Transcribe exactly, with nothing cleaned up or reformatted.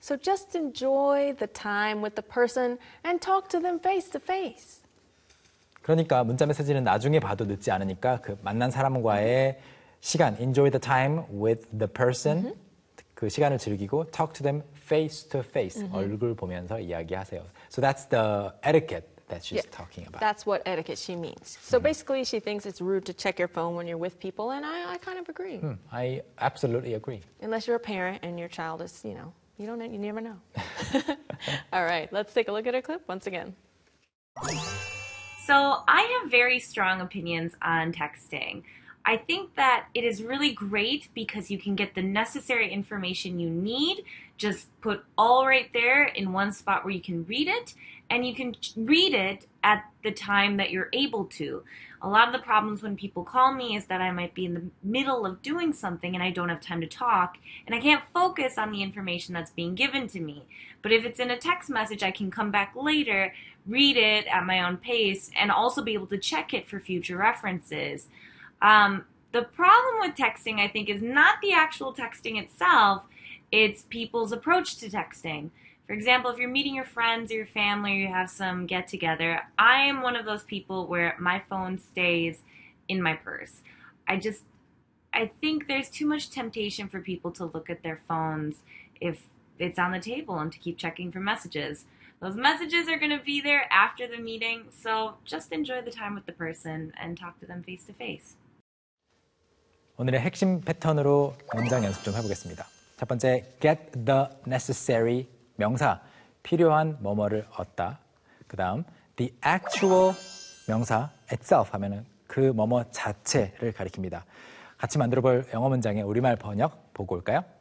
So just enjoy the time with the person and talk to them face to face. 그러니까 문자 메시지는 나중에 봐도 늦지 않으니까 그 만난 사람과의 시간, enjoy the time with the person, mm-hmm. 그 시간을 즐기고 talk to them face to face, mm-hmm. 얼굴 보면서 이야기하세요. So that's the etiquette that she's yeah, talking about. That's what etiquette she means. So mm-hmm. basically she thinks it's rude to check your phone when you're with people, and I, I kind of agree. Mm, I absolutely agree. Unless you're a parent and your child is, you know, you don't, you never know. All right, let's take a look at her clip once again. So I have very strong opinions on texting. I think that it is really great because you can get the necessary information you need, just put all right there in one spot where you can read it, and you can read it at the time that you're able to. A lot of the problems when people call me is that I might be in the middle of doing something and I don't have time to talk, and I can't focus on the information that's being given to me. But if it's in a text message, I can come back later, read it at my own pace, and also be able to check it for future references. Um, the problem with texting, I think, is not the actual texting itself, it's people's approach to texting. For example, if you're meeting your friends or your family or you have some get-together, I am one of those people where my phone stays in my purse. I just, I think there's too much temptation for people to look at their phones if it's on the table and to keep checking for messages. Those messages are going to be there after the meeting, so just enjoy the time with the person and talk to them face to face. 오늘의 핵심 패턴으로 문장 연습 좀 해보겠습니다. 첫 번째, get the necessary 명사, 필요한 뭐뭐를 얻다. 그 다음, the actual 명사 itself 하면은 그 뭐뭐 자체를 가리킵니다. 같이 만들어볼 영어 문장의 우리말 번역 보고 올까요?